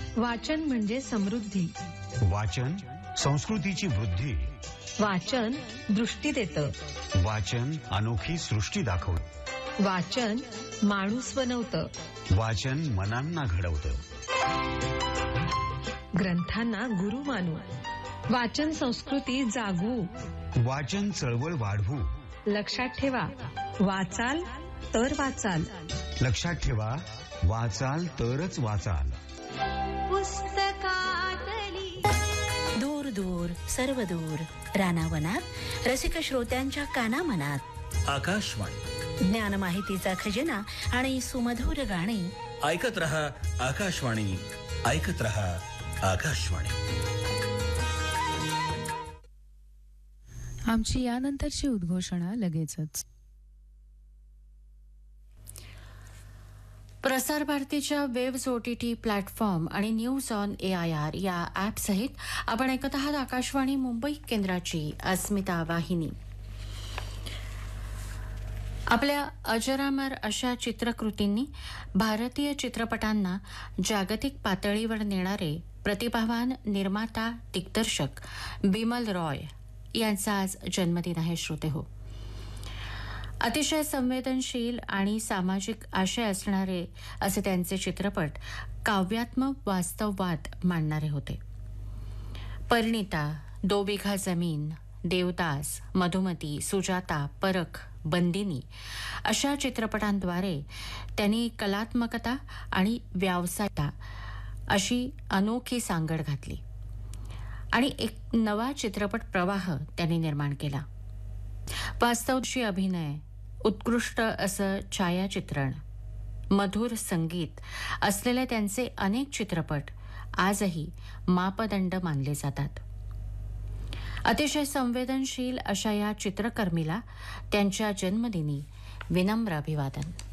वाचन म्हणजे समृद्धी. वाचन संस्कृतीची वृद्धी. वाचन दृष्टी देतं. वाचन अनोखी सृष्टी दाखवतं. वाचन माणूस बनवतं. वाचन मनांना घडवतं. ग्रंथांना गुरु मानू. वाचन संस्कृती जागवू. वाचन चळवळ वाढवू. लक्षात ठेवा, वाचाल तर वाचाल. लक्षात ठेवा, वाचाल तरच वाचाल. पुस्तकातली दूर दूर सर्व दूर रानावनात रसिक श्रोत्यांच्या कानामनात आकाशवाणी ज्ञान माहितीचा खजिना आणि सुमधुर गाणी. ऐकत रहा आकाशवाणी, ऐकत रहा आकाशवाणी. आमची यानंतरची उद्घोषणा लगेचच. प्रसार भारतीच्या वेव्स OTT प्लॅटफॉर्म आणि न्यूज ऑन AIR या ॲप सहित आपण ऐकत आहात आकाशवाणी मुंबई केंद्राची अस्मिता वाहिनी. आपल्या अजरामर अशा चित्रकृतींनी भारतीय चित्रपटांना जागतिक पातळीवर नेणारे प्रतिभावान निर्माता दिग्दर्शक बिमल रॉय यांचा आज जन्मदिन आहे. श्रोते हो, अतिशय संवेदनशील आणि सामाजिक आशय असणारे असे त्यांचे चित्रपट काव्यात्मक वास्तववाद मांडणारे होते. परिणीता, दो बिघा जमीन, देवदास, मधुमती, सुजाता, परख, बंदिनी अशा चित्रपटांद्वारे त्यांनी कलात्मकता आणि व्यावसायिकता अशी अनोखी सांगड घातली आणि एक नवा चित्रपट प्रवाह त्यांनी निर्माण केला. वास्तवशी अभिनय, उत्कृष्ट असं छायाचित्रण, मधुर संगीत असलेले त्यांचे अनेक चित्रपट आजही मापदंड मानले जातात. अतिशय संवेदनशील अशा या चित्रकर्मीला त्यांच्या जन्मदिनी विनम्र अभिवादन.